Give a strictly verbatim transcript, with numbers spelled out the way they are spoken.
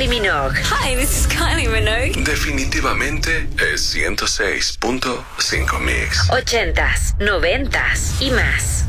Kylie Minogue. Hi, this is Kylie Minogue. Definitivamente es ciento seis punto cinco Mix. Ochentas, noventas y más.